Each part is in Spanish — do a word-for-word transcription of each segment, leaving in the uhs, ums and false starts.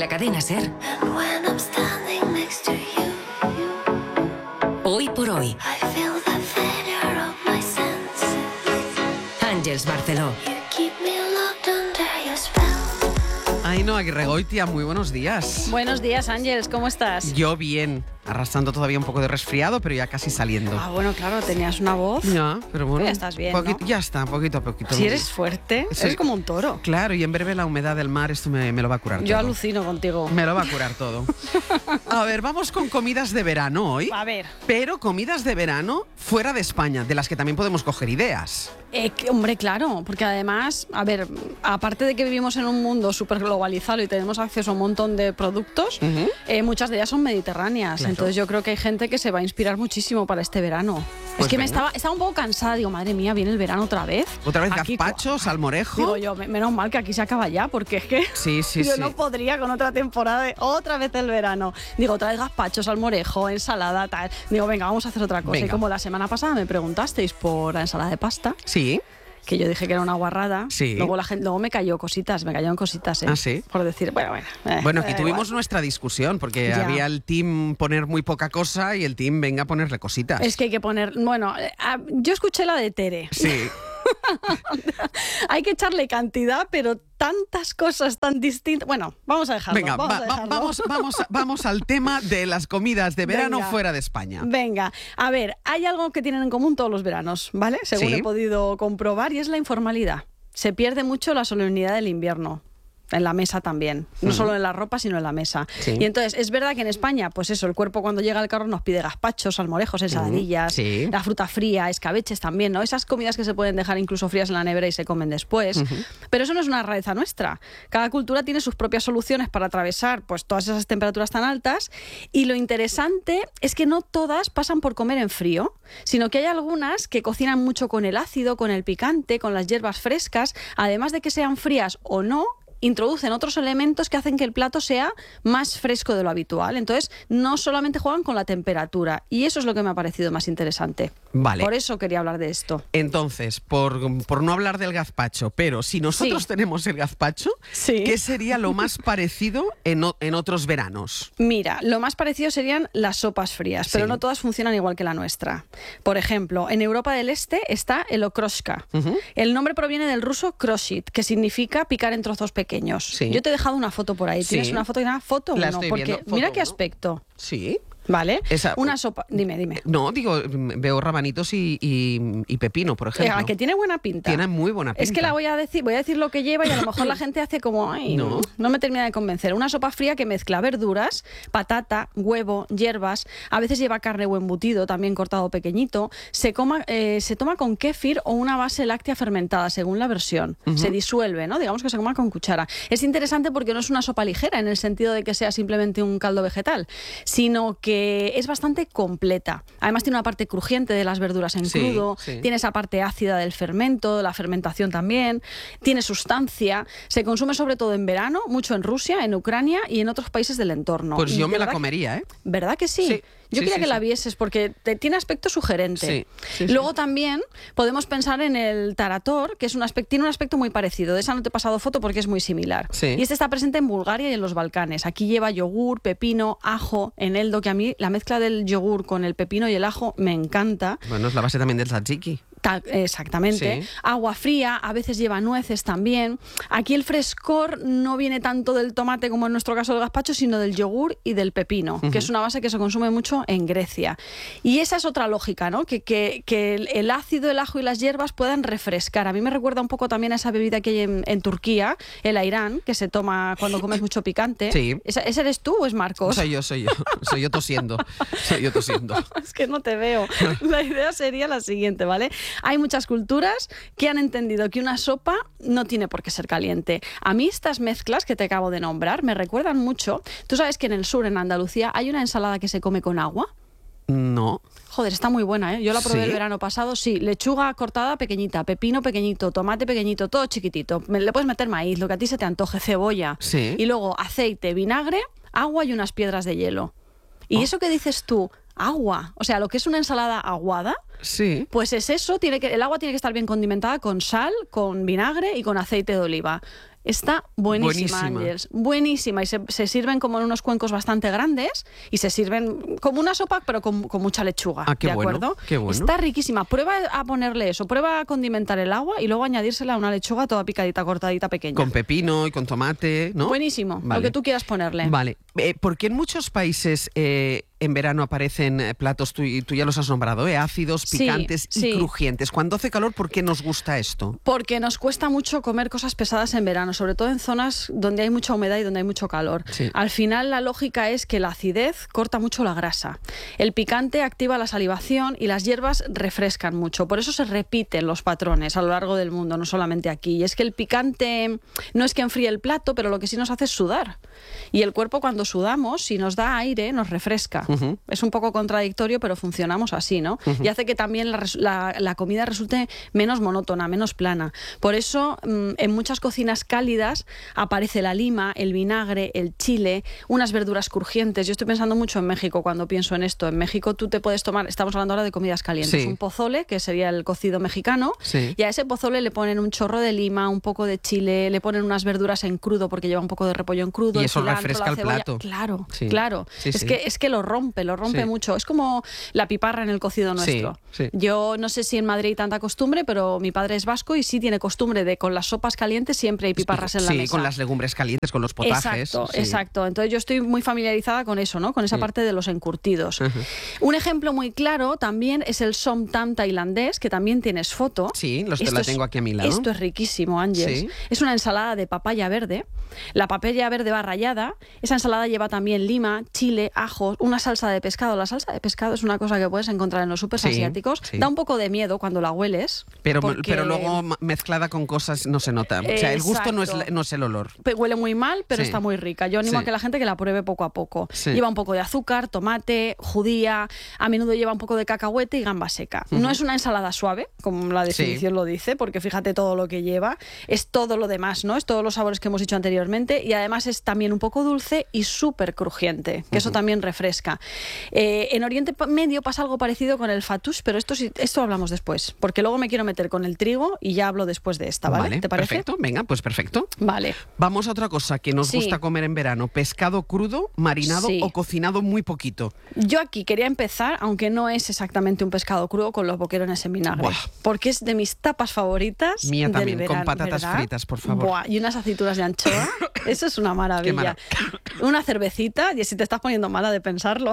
la cadena SER. Hoy por hoy. Àngels Barceló. Ainhoa Aguirregoitia, muy buenos días. Buenos días, Ángels, ¿cómo estás? Yo bien, arrastrando todavía un poco de resfriado, pero ya casi saliendo. Ah, bueno, claro, tenías una voz. Ya, pero bueno. Ya estás bien, poquito, ¿no? Ya está, poquito a poquito. Si eres fuerte, Sí. eres como un toro. Claro, y en breve la humedad del mar, esto me, me lo va a curar Yo todo. alucino contigo. Me lo va a curar todo. A ver, vamos con comidas de verano hoy. A ver. Pero comidas de verano fuera de España, de las que también podemos coger ideas. Eh, que, hombre, claro, porque además, a ver, aparte de que vivimos en un mundo súper globalizado y tenemos acceso a un montón de productos, Uh-huh. eh, muchas de ellas son mediterráneas. Claro. Entonces yo creo que hay gente que se va a inspirar muchísimo para este verano. Pues es que me venga. estaba, estaba un poco cansada, digo, madre mía, viene el verano otra vez. Otra vez Aquí, gazpacho, salmorejo. Digo yo, me- menos mal que aquí se acaba ya, porque es que Sí, sí, yo sí. no podría con otra temporada de otra vez el verano. Digo, otra vez gazpacho, salmorejo, ensalada, tal. Digo, venga, vamos a hacer otra cosa. Venga. Y como la semana pasada me preguntasteis por la ensalada de pasta, Sí. que yo dije que era una guarrada, Sí. luego la gente, luego me cayó cositas, me cayeron cositas, ¿eh? ¿Ah, sí? Por decir, bueno, bueno. eh, Bueno, me aquí da tuvimos igual. nuestra discusión, porque Ya. había el team poner muy poca cosa y el team venga a ponerle cositas. Es que hay que poner, bueno, eh, ah, yo escuché la de Tere. Sí. Hay que echarle cantidad, pero tantas cosas tan distintas. Bueno, vamos a dejarlo. Venga, vamos, va- a va- dejarlo. vamos, vamos, vamos al tema de las comidas de verano Venga. fuera de España. Venga, a ver, hay algo que tienen en común todos los veranos, ¿vale? Según Sí. he podido comprobar, y es la informalidad. Se pierde mucho la solemnidad del invierno. En la mesa también, no solo en la ropa, sino en la mesa. Sí. Y entonces, es verdad que en España, pues eso, el cuerpo cuando llega al carro nos pide gazpachos, salmorejos, ensaladillas, Sí. la fruta fría, escabeches también, ¿no? Esas comidas que se pueden dejar incluso frías en la nevera y se comen después. Pero eso no es una rareza nuestra. Cada cultura tiene sus propias soluciones para atravesar pues todas esas temperaturas tan altas, y lo interesante es que no todas pasan por comer en frío, sino que hay algunas que cocinan mucho con el ácido, con el picante, con las hierbas frescas, además de que sean frías o no, introducen otros elementos que hacen que el plato sea más fresco de lo habitual. Entonces, no solamente juegan con la temperatura, y eso es lo que me ha parecido más interesante. Vale. Por eso quería hablar de esto. Entonces, por, por no hablar del gazpacho, pero si nosotros Sí. tenemos el gazpacho, Sí. ¿qué sería lo más parecido en, o- en otros veranos? Mira, lo más parecido serían las sopas frías, pero Sí. no todas funcionan igual que la nuestra. Por ejemplo, en Europa del Este está el okroshka. Ujú. El nombre proviene del ruso kroshit, que significa picar en trozos pequeños. Sí. Yo te he dejado una foto por ahí. ¿Tienes Sí. una foto? ¿Una foto? La no, estoy porque viendo. mira Foto qué uno. aspecto. Sí. ¿Vale? Esa- Una sopa. Dime, dime. No, digo, mm, veo rabanitos y, y- y pepino, por ejemplo. Eh, que tiene buena pinta. Tiene muy buena pinta. Es que la voy a decir, voy a decir lo que lleva, y a lo mejor la gente hace como, ay, No. no, no me termina de convencer. Una sopa fría que mezcla verduras, patata, huevo, hierbas, a veces lleva carne o embutido, también cortado pequeñito. Se, coma, eh, se toma con kéfir o una base láctea fermentada, según la versión. Se disuelve, ¿no? Digamos que se coma con cuchara. Es interesante porque no es una sopa ligera en el sentido de que sea simplemente un caldo vegetal, sino que es bastante completa. Además tiene una parte crujiente de las verduras en Sí, crudo, sí. tiene esa parte ácida del fermento, la fermentación también, tiene sustancia, se consume sobre todo en verano, mucho en Rusia, en Ucrania y en otros países del entorno. Pues yo Y me la ¿verdad que- comería, ¿eh? ¿Verdad que sí? Sí, Yo sí, quería sí, que la sí. vieses porque te- tiene aspecto sugerente. Sí, sí, sí. Luego también podemos pensar en el tarator, que es un aspecto, tiene un aspecto muy parecido. De esa no te he pasado foto porque es muy similar. Sí. Y este está presente en Bulgaria y en los Balcanes. Aquí lleva yogur, pepino, ajo, eneldo, que a mí la mezcla del yogur con el pepino y el ajo me encanta. Bueno, es la base también del tzatziki. Ta- Exactamente. Sí. Agua fría, a veces lleva nueces también. Aquí el frescor no viene tanto del tomate como en nuestro caso del gazpacho, sino del yogur y del pepino, que es una base que se consume mucho en Grecia. Y esa es otra lógica, ¿no? Que, que, que el, el ácido, el ajo y las hierbas puedan refrescar. A mí me recuerda un poco también a esa bebida que hay en, en Turquía, el airán, que se toma cuando comes mucho picante. Sí. ¿Esa- ¿Ese eres tú o es Marcos? Soy yo, soy yo. Soy yo tosiendo. Soy yo tosiendo. Es que no te veo. La idea sería la siguiente, ¿vale? Hay muchas culturas que han entendido que una sopa no tiene por qué ser caliente. A mí estas mezclas que te acabo de nombrar me recuerdan mucho. Tú sabes que en el sur, en Andalucía, hay una ensalada que se come con agua. No. Joder, está muy buena, ¿eh? Yo la probé ¿Sí? el verano pasado, sí. Lechuga cortada pequeñita, pepino pequeñito, tomate pequeñito, todo chiquitito. Me- Le puedes meter maíz, lo que a ti se te antoje, cebolla. Sí. Y luego aceite, vinagre, agua y unas piedras de hielo. Y Oh. eso que dices tú, agua, o sea, lo que es una ensalada aguada, Sí. pues es eso, tiene que, el agua tiene que estar bien condimentada con sal, con vinagre y con aceite de oliva. Está buenísima, Buenísima. Ángels. Buenísima. Y se, se sirven como en unos cuencos bastante grandes y se sirven como una sopa, pero con, con mucha lechuga. Ah, qué ¿De bueno, acuerdo? qué bueno. Está riquísima. Prueba a ponerle eso. Prueba a condimentar el agua y luego añadírsela a una lechuga toda picadita, cortadita, pequeña. Con pepino y con tomate, ¿no? Buenísimo. Vale. Lo que tú quieras ponerle. Vale. Eh, ¿Por qué en muchos países eh, en verano aparecen eh, platos, tú, tú ya los has nombrado, eh, ácidos, Sí, picantes y sí. crujientes? Cuando hace calor, ¿por qué nos gusta esto? Porque nos cuesta mucho comer cosas pesadas en verano, sobre todo en zonas donde hay mucha humedad y donde hay mucho calor. Sí. Al final la lógica es que la acidez corta mucho la grasa. El picante activa la salivación y las hierbas refrescan mucho. Por eso se repiten los patrones a lo largo del mundo, no solamente aquí. Y es que el picante no es que enfríe el plato, pero lo que sí nos hace es sudar. Y el cuerpo cuando sudamos, si nos da aire, nos refresca. Uh-huh. Es un poco contradictorio, pero funcionamos así, ¿no? Uh-huh. Y hace que también la, la, la comida resulte menos monótona, menos plana. Por eso, en muchas cocinas cálidas aparece la lima, el vinagre, el chile, unas verduras crujientes. Yo estoy pensando mucho en México cuando pienso en esto. En México tú te puedes tomar, estamos hablando ahora de comidas calientes, sí. un pozole, que sería el cocido mexicano, sí. y a ese pozole le ponen un chorro de lima, un poco de chile, le ponen unas verduras en crudo porque lleva un poco de repollo en crudo. Y eso cilantro, refresca el plato. Claro, sí. claro. Sí, es, sí. Que, es que lo rompe, lo rompe sí. mucho. Es como la piparra en el cocido nuestro. Sí, sí. Yo no sé si en Madrid hay tanta costumbre, pero mi padre es vasco y sí tiene costumbre de con las sopas calientes siempre hay piparras en la sí, mesa. con las legumbres calientes, con los potajes. Exacto, sí. exacto. Entonces yo estoy muy familiarizada con eso, ¿no? Con esa sí. parte de los encurtidos. Uh-huh. Un ejemplo muy claro también es el som tam tailandés, que también tienes foto. Sí, los la tengo aquí a mi lado. Esto es riquísimo, Ángels. Sí. Es una ensalada de papaya verde. La papaya verde va rallada. Esa ensalada lleva también lima, chile, ajo, una salsa de pescado. La salsa de pescado es una cosa que puedes encontrar en los supers sí, asiáticos. Sí. Da un poco de miedo cuando la hueles. Pero, porque... pero luego mezclada con cosas no se nota. O sea, el gusto no es, no es el olor. Huele muy mal, pero sí. está muy rica. Yo animo sí. a que la gente que la pruebe poco a poco. Sí. Lleva un poco de azúcar, tomate, judía, a menudo lleva un poco de cacahuete y gamba seca. Uh-huh. No es una ensalada suave, como la definición sí. lo dice, porque fíjate todo lo que lleva. Es todo lo demás, ¿no? Es todos los sabores que hemos dicho anteriormente y además es también un poco dulce y súper crujiente, que uh-huh. eso también refresca. Eh, en Oriente Medio pasa algo parecido con el fattoush, pero esto, esto hablamos después, porque luego me quiero meter con el trigo y ya hablo después de esta, ¿vale? Vale, ¿Te parece? Perfecto, venga, pues perfecto. Vale. Vamos a otra cosa que nos sí. gusta comer en verano, pescado crudo, marinado sí. o cocinado muy poquito. Yo aquí quería empezar, aunque no es exactamente un pescado crudo, con los boquerones en vinagre, Buah. porque es de mis tapas favoritas. Mía del también, verano, con patatas ¿verdad? fritas, por favor. Buah, y unas aceitunas de anchoa, eso es una maravilla. Mara... Una cervecita, y si te estás poniendo mala de pensarlo...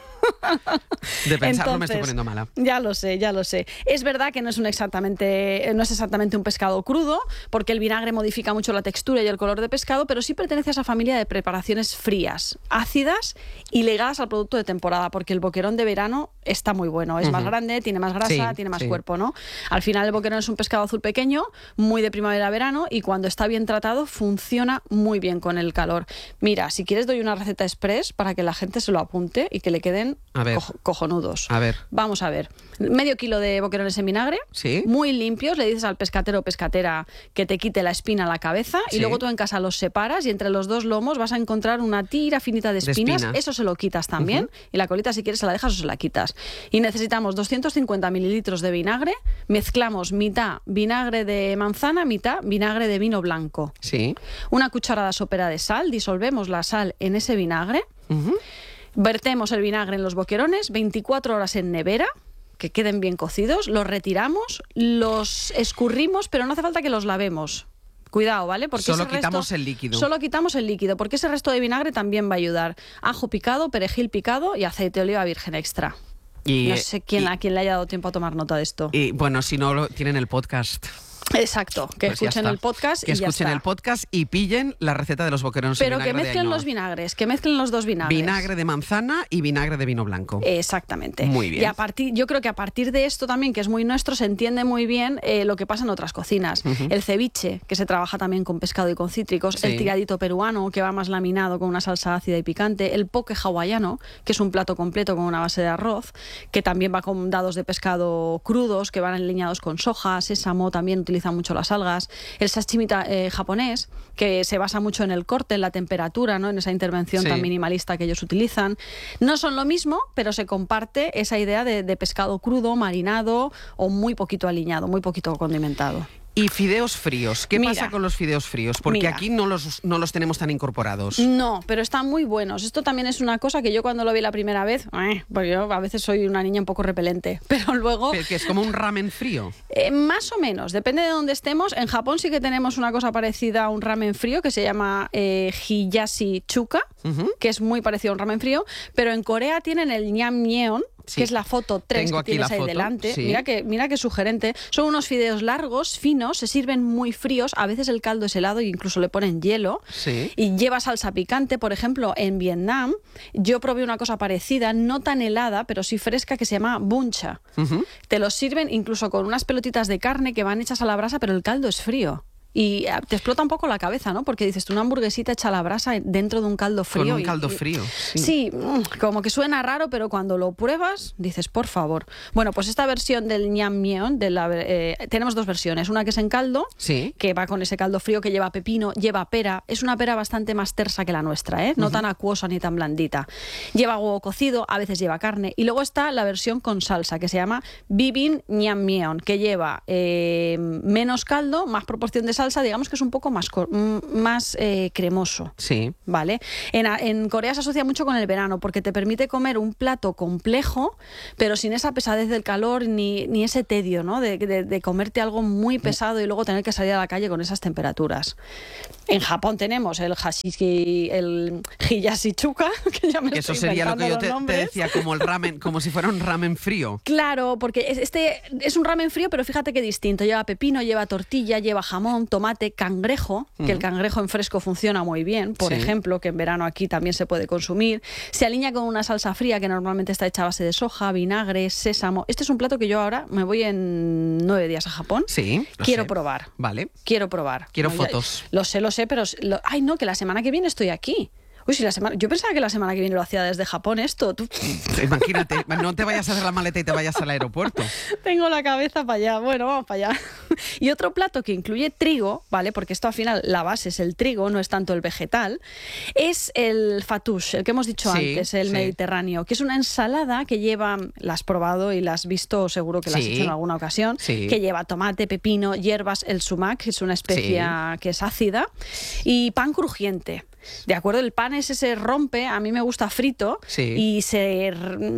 De pensarlo Entonces, me estoy poniendo mala. Ya lo sé, ya lo sé. Es verdad que no es, un exactamente, no es exactamente un pescado crudo, porque el vinagre modifica mucho la textura y el color de pescado, pero sí pertenece a esa familia de preparaciones frías, ácidas y ligadas al producto de temporada, porque el boquerón de verano está muy bueno. Es uh-huh. más grande, tiene más grasa, sí, tiene más sí. cuerpo, ¿no? Al final el boquerón es un pescado azul pequeño, muy de primavera-verano, y cuando está bien tratado funciona muy bien con el calor. Mira, si quieres doy una receta express para que la gente se lo apunte y que le queden a ver. Co- cojonudos. A ver. Vamos a ver. Medio kilo de boquerones en vinagre, ¿sí? muy limpios. Le dices al pescatero o pescatera que te quite la espina a la cabeza ¿sí? y luego tú en casa los separas y entre los dos lomos vas a encontrar una tira finita de espinas. De espinas. Eso se lo quitas también. Uh-huh. Y la colita, si quieres, se la dejas o se la quitas. Y necesitamos doscientos cincuenta mililitros de vinagre. Mezclamos mitad vinagre de manzana, mitad vinagre de vino blanco. Sí. Una cucharada sopera de sal. Disolvemos la sal en ese vinagre. Uh-huh. Vertemos el vinagre en los boquerones, veinticuatro horas en nevera, que queden bien cocidos, los retiramos, los escurrimos, pero no hace falta que los lavemos. Cuidado, ¿vale? Porque solo ese quitamos resto, el líquido. Solo quitamos el líquido, porque ese resto de vinagre también va a ayudar. Ajo picado, perejil picado y aceite de oliva virgen extra. Y, no sé quién, y, a quién le haya dado tiempo a tomar nota de esto. Y bueno, si no, lo, tienen el podcast. Exacto, que pues escuchen el podcast que y ya escuchen está. el podcast y pillen la receta de los boquerones Pero en vinagre que mezclen los vinagres, que mezclen los dos vinagres. Vinagre de manzana y vinagre de vino blanco. Exactamente. Muy bien. Y a partir, yo creo que a partir de esto también, que es muy nuestro, se entiende muy bien eh, lo que pasa en otras cocinas. Uh-huh. El ceviche, que se trabaja también con pescado y con cítricos. Sí. El tiradito peruano, que va más laminado con una salsa ácida y picante. El poke hawaiano, que es un plato completo con una base de arroz, que también va con dados de pescado crudos, que van aliñados con soja, sésamo, también utilizan mucho las algas. El sashimi eh, japonés, que se basa mucho en el corte, en la temperatura, ¿no? En esa intervención sí. tan minimalista que ellos utilizan. No son lo mismo, pero se comparte esa idea de, de pescado crudo, marinado o muy poquito aliñado, muy poquito condimentado. ¿Y fideos fríos? ¿Qué Mira, pasa con los fideos fríos? Porque mira. aquí no los, no los tenemos tan incorporados. No, pero están muy buenos. Esto también es una cosa que yo cuando lo vi la primera vez, eh, porque yo a veces soy una niña un poco repelente, pero luego... Que es como un ramen frío. Eh, más o menos, depende de dónde estemos. En Japón sí que tenemos una cosa parecida a un ramen frío que se llama eh, hiyashi chuka, uh-huh. que es muy parecido a un ramen frío, pero en Corea tienen el ñamyeon, sí. que es la foto tres Tengo que aquí tienes la ahí foto, delante. Sí. Mira que, mira qué sugerente. Son unos fideos largos, finos, se sirven muy fríos. A veces el caldo es helado e incluso le ponen hielo. Sí. Y lleva salsa picante. Por ejemplo, en Vietnam yo probé una cosa parecida, no tan helada, pero sí fresca, que se llama buncha. Uh-huh. Te los sirven incluso con unas pelotitas de carne que van hechas a la brasa, pero el caldo es frío. Y te explota un poco la cabeza, ¿no? Porque dices, tú una hamburguesita hecha a la brasa dentro de un caldo frío. Con un y, caldo y, frío. Sí. sí, como que suena raro, pero cuando lo pruebas, dices, por favor. Bueno, pues esta versión del ñamyeon, de la, eh, tenemos dos versiones. Una que es en caldo, sí. que va con ese caldo frío, que lleva pepino, lleva pera. Es una pera bastante más tersa que la nuestra, ¿eh? No uh-huh. tan acuosa ni tan blandita. Lleva huevo cocido, a veces lleva carne. Y luego está la versión con salsa, que se llama bibin ñamyeon, que lleva eh, menos caldo, más proporción de salsa, digamos que es un poco más, más eh, cremoso. Sí. ¿Vale? En, en Corea se asocia mucho con el verano porque te permite comer un plato complejo, pero sin esa pesadez del calor ni, ni ese tedio, ¿no? De, de, de comerte algo muy pesado y luego tener que salir a la calle con esas temperaturas. En Japón tenemos el hashishi, el hiyashi chuka, que ya me que eso estoy sería lo que yo te, te nombres. decía, como el ramen, como si fuera un ramen frío. Claro, porque este es un ramen frío, pero fíjate qué distinto. Lleva pepino, lleva tortilla, lleva jamón, tomate, cangrejo, que uh-huh. el cangrejo en fresco funciona muy bien, por sí. ejemplo, que en verano aquí también se puede consumir. Se alinea con una salsa fría que normalmente está hecha a base de soja, vinagre, sésamo. Este es un plato que yo ahora me voy en nueve días a Japón. Sí, quiero sé. probar. Vale. Quiero probar. Quiero no, fotos. Ya, lo sé, lo sé, pero... Lo, ay, no, que la semana que viene estoy aquí. Uy, si la semana, yo pensaba que la semana que viene lo hacía desde Japón esto. Tú... Imagínate, no te vayas a hacer la maleta y te vayas al aeropuerto. Tengo la cabeza para allá. Bueno, vamos para allá. Y otro plato que incluye trigo, ¿vale? Porque esto al final la base es el trigo, no es tanto el vegetal, es el fattoush, el que hemos dicho sí, antes, el sí. mediterráneo, que es una ensalada que lleva, la has probado y la has visto, seguro que la has sí. hecho en alguna ocasión, sí. que lleva tomate, pepino, hierbas, el sumac, que es una especia sí. que es ácida, y pan crujiente. De acuerdo, el pan ese se rompe, a mí me gusta frito, sí. y se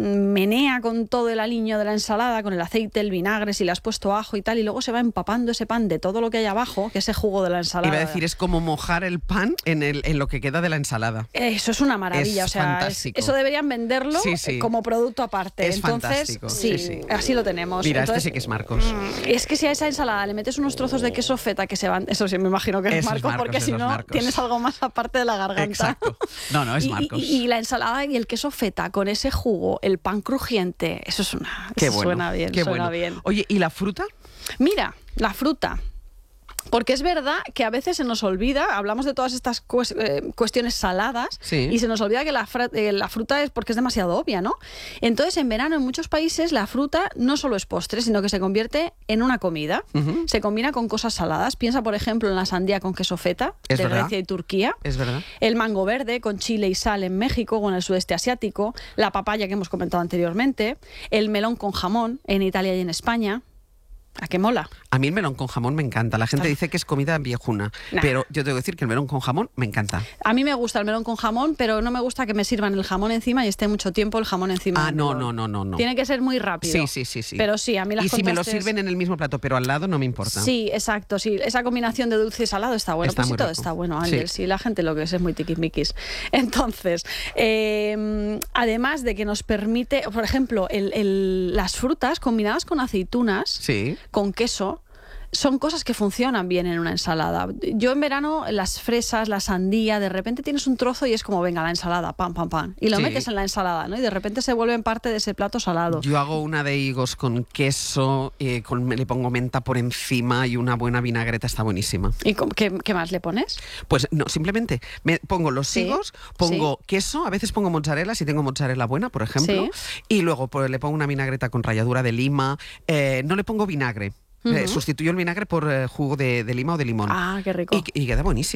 menea con todo el aliño de la ensalada, con el aceite, el vinagre, si le has puesto ajo y tal, y luego se va empapando ese pan de todo lo que hay abajo, que es ese jugo de la ensalada. Iba a decir, es como mojar el pan en, el, en lo que queda de la ensalada. Eso es una maravilla, es o sea, es, eso deberían venderlo sí, sí. como producto aparte. Es Entonces, fantástico. Sí, sí, sí. así lo tenemos. Mira, Entonces, este sí que es Marcos. Es que si a esa ensalada le metes unos trozos de queso feta que se van, eso sí me imagino que es, Marcos, Marcos, Marcos, porque si no Marcos. tienes algo más aparte de la garganta. Exacto. No, no, es Marcos. Y, y, y la ensalada y el queso feta con ese jugo, el pan crujiente, eso es una... Qué eso bueno, suena bien, qué suena bueno. bien. Oye, ¿y la fruta? Mira, la fruta. Porque es verdad que a veces se nos olvida, hablamos de todas estas cues- eh, cuestiones saladas sí. y se nos olvida que la, fra- eh, la fruta es porque es demasiado obvia, ¿no? Entonces, en verano en muchos países la fruta no solo es postre, sino que se convierte en una comida. Uh-huh. Se combina con cosas saladas. Piensa, por ejemplo, en la sandía con queso feta es de verdad. Grecia y Turquía. Es verdad. El mango verde con chile y sal en México o en el sudeste asiático. La papaya que hemos comentado anteriormente. El melón con jamón en Italia y en España. ¿A qué mola? A mí el melón con jamón me encanta. La gente Ah. dice que es comida viejuna, nah. pero yo tengo que decir que el melón con jamón me encanta. A mí me gusta el melón con jamón, pero no me gusta que me sirvan el jamón encima y esté mucho tiempo el jamón encima. Ah, no, no, no, no, no. Tiene que ser muy rápido. Sí, sí, sí, sí. Pero sí, a mí las Y si me lo contrastes... sirven en el mismo plato, pero al lado, no me importa. Sí, exacto. Sí, esa combinación de dulce y salado está bueno. Está pues sí, muy todo rico. está bueno, Ángel. Sí. sí, la gente lo que es es muy tiquismiquis. Entonces, eh, además de que nos permite, por ejemplo, el, el, las frutas combinadas con aceitunas, sí. con queso, son cosas que funcionan bien en una ensalada. Yo en verano, las fresas, la sandía, de repente tienes un trozo y es como, venga, la ensalada, pam, pam, pam. Y lo sí. metes en la ensalada, ¿no? Y de repente se vuelven parte de ese plato salado. Yo hago una de higos con queso, eh, con, le pongo menta por encima y una buena vinagreta, está buenísima. ¿Y qué, qué más le pones? Pues no, simplemente me pongo los sí. higos, pongo sí. queso, a veces pongo mozzarella, si tengo mozzarella buena, por ejemplo, sí. y luego pues, le pongo una vinagreta con ralladura de lima, eh, no le pongo vinagre. Uh-huh. Eh, sustituyo el vinagre por eh, jugo de, de lima o de limón. Ah, qué rico. Y, y queda buenísima.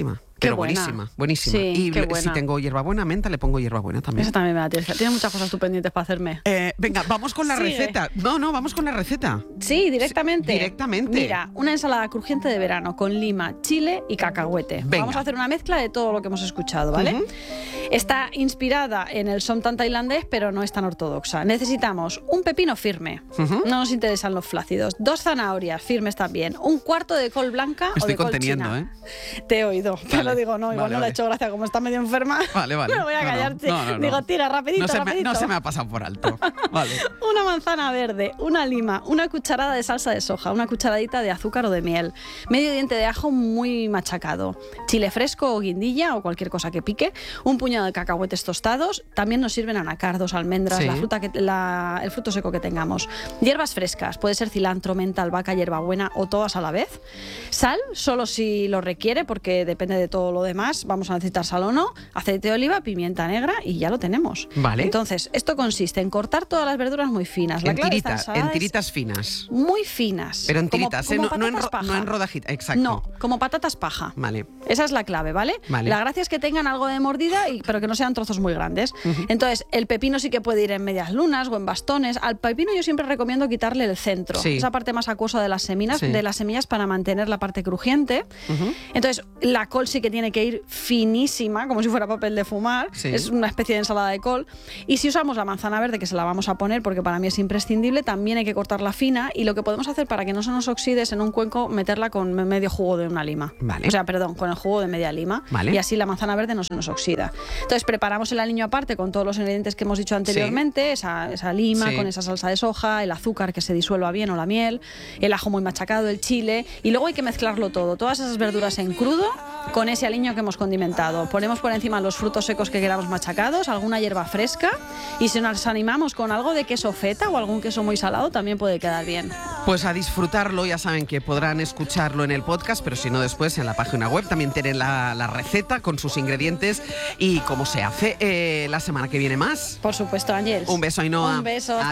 Pero buena. buenísima, buenísima. Sí, y qué le- buena. si tengo hierbabuena, menta, le pongo hierbabuena también. Esa también me la tienes. Tienes muchas cosas tú pendientes para hacerme. Eh, venga, vamos con la Sigue. receta. No, no, vamos con la receta. Sí, directamente. Sí, directamente. Mira, una ensalada crujiente de verano con lima, chile y cacahuete. Venga. Vamos a hacer una mezcla de todo lo que hemos escuchado, ¿vale? Ujú. Está inspirada en el somtam tailandés, pero no es tan ortodoxa. Necesitamos un pepino firme. Ujú. No nos interesan los flácidos. Dos zanahorias firmes también. Un cuarto de col blanca Me o estoy de col conteniendo, china. ¿eh? Te he oído. Te Vale. lo digo, no, igual Vale, no le vale. he hecho gracia, como está medio enferma. Vale, vale. Me voy a No, no. callarte. No, no, no. Digo, tira, rapidito, no se, me, rapidito. no se me ha pasado por alto. Vale. Una manzana verde, una lima, una cucharada de salsa de soja, una cucharadita de azúcar o de miel, medio diente de ajo muy machacado, chile fresco o guindilla o cualquier cosa que pique, un puñado de cacahuetes tostados, también nos sirven anacardos, almendras, Sí. la fruta que, la- el fruto seco que tengamos, hierbas frescas, puede ser cilantro, menta, albahaca, hierbabuena o todas a la vez, sal, solo si lo requiere porque depende de todo lo demás, vamos a necesitar sal o no, aceite de oliva, pimienta negra y ya lo tenemos. Vale. Entonces, esto consiste en cortar todas las verduras muy finas. La En clave de esta tiritas, ensalada en es tiritas finas. muy finas. Pero en Como- tiritas, ¿eh? como No, no en, patatas ro- paja. no en rodajitas. Exacto. No, como patatas paja. Vale. Esa es la clave, ¿vale? Vale. La gracia es que tengan algo de mordida, y, pero que no sean trozos muy grandes. Entonces, el pepino sí que puede ir en medias lunas o en bastones. Al pepino yo siempre recomiendo quitarle el centro, Sí. esa parte más acuosa de las semillas, Sí. de las semillas para mantener la parte crujiente. Ujú. Entonces, la col sí que tiene que ir finísima, como si fuera papel de fumar. Sí. Es una especie de ensalada de col. Y si usamos la manzana verde, que se la vamos a poner porque para mí es imprescindible, también hay que cortarla fina. Y lo que podemos hacer para que no se nos oxide es en un cuenco meterla con medio jugo de una lima. Vale. O sea, perdón, con el jugo de media lima. Vale. Y así la manzana verde no se nos oxida. Entonces, preparamos el aliño aparte con todos los ingredientes que hemos dicho anteriormente: esa, esa lima Sí. con esa salsa de soja, el azúcar que se disuelva bien o la miel, el ajo muy machacado, el chile. Y luego hay que mezclarlo todo, todas esas verduras en crudo con ese aliño que hemos condimentado. Ponemos por encima los frutos secos que queramos machacados, alguna hierba fresca, y si nos animamos con algo de queso feta o algún queso muy salado, también puede quedar bien. Pues a disfrutarlo, ya saben que podrán escucharlo en el podcast, pero si no después en la página web también tienen la, la receta con sus ingredientes y cómo se hace. Eh, la semana que viene más. Por supuesto, Ángel. Un beso, Ainhoa. Un beso. Hasta